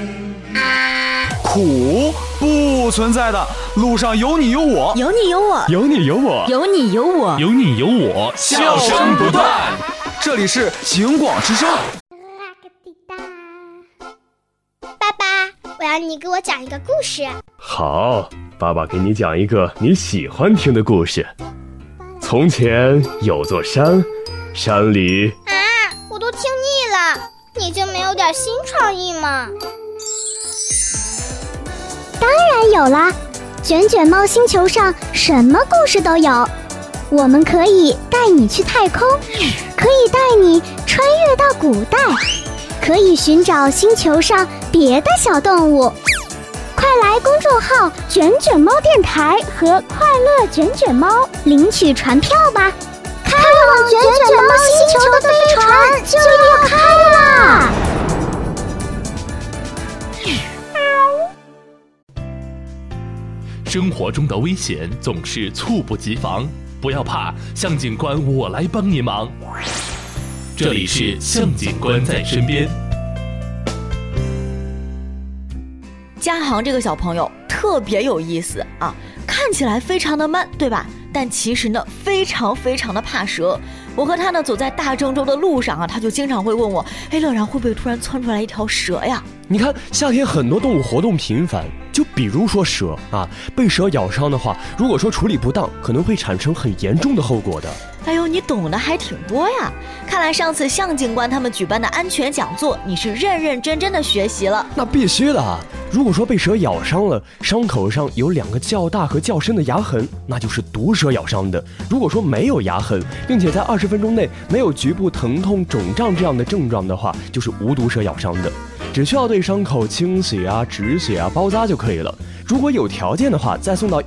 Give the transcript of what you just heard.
苦不存在的，路上有你有我， 有你有我， 有你有我， 有你有我， 有你有我， 笑声不断。这里是警广之声。 爸爸，我要你给我讲一个故事。 好，爸爸给你讲一个你喜欢听的故事。从前有座山，山里…… 我都听腻了，你就没有点新创意吗？ 当然有啦，卷卷猫星球上什么故事都有。我们可以带你去太空，可以带你穿越到古代，可以寻找星球上别的小动物。快来公众号卷卷猫电台和快乐卷卷猫领取船票吧，开往卷卷猫星球的飞船就要开啦！ 生活中的危险总是猝不及防，不要怕，向警官我来帮你忙。这里是向警官在身边。 嘉航这个小朋友特别有意思啊，看起来非常的慢，对吧？但其实呢，非常非常的怕蛇。我和他呢走在大郑州的路上啊，他就经常会问我：“哎，乐然会不会突然窜出来一条蛇呀？” 你看，夏天很多动物活动频繁，就比如说蛇啊，被蛇咬伤的话，如果说处理不当，可能会产生很严重的后果的。 哎呦，你懂得还挺多呀！看来上次向警官他们举办的安全讲座，你是认认真真的学习了。 那必须的啊！如果说被蛇咬伤了，伤口上有2个较大和较深的牙痕，那就是毒蛇咬伤的。如果说没有牙痕，并且在20分钟内没有局部疼痛、肿胀这样的症状的话，就是无毒蛇咬伤的。只需要对伤口清洗啊、止血啊、包扎就可以了。如果有条件的话，再送到